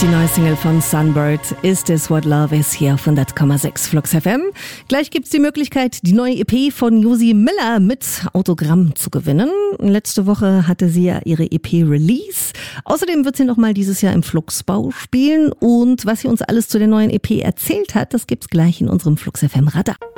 die neue Single von Sunbird, Is This What Love Is, hier auf 100,6 Flux FM. Gleich gibt's die Möglichkeit, die neue EP von Josie Miller mit Autogramm zu gewinnen. Letzte Woche hatte sie ja ihre EP Release. Außerdem wird sie nochmal dieses Jahr im Fluxbau spielen. Und was sie uns alles zu der neuen EP erzählt hat, das gibt's gleich in unserem Flux FM Radar.